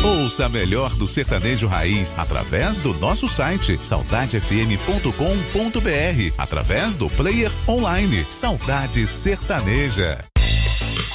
Ouça a melhor do sertanejo raiz através do nosso site saudadefm.com.br, através do player online Saudade Sertaneja.